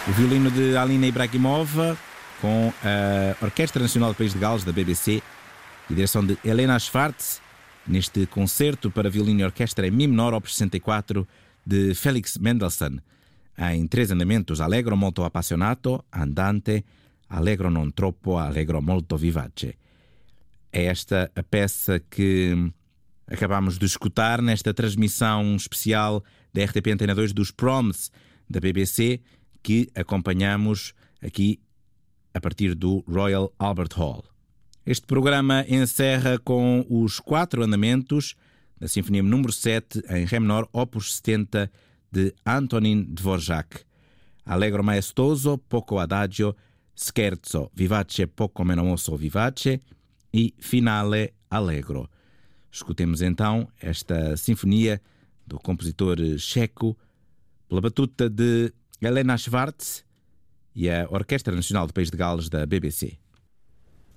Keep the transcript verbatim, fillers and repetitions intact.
O violino de Alina Ibragimova com a Orquestra Nacional do País de Gales, da B B C, e direção de Helena Schwartz, neste concerto para violino e orquestra em Mi menor, opus sessenta e quatro, de Felix Mendelssohn, em três andamentos: Allegro molto appassionato, andante, Allegro non troppo, Allegro molto vivace. É esta a peça que acabamos de escutar nesta transmissão especial da R T P Antena dois dos Proms da B B C, que acompanhamos aqui a partir do Royal Albert Hall. Este programa encerra com os quatro andamentos da Sinfonia número sete em Ré menor, opus setenta, de Antonin Dvorak. Allegro maestoso, poco adagio, scherzo, vivace, poco meno mosso, vivace e finale allegro. Escutemos então esta sinfonia do compositor checo pela batuta de Helena Schwartz e a Orquestra Nacional do País de Gales, da B B C.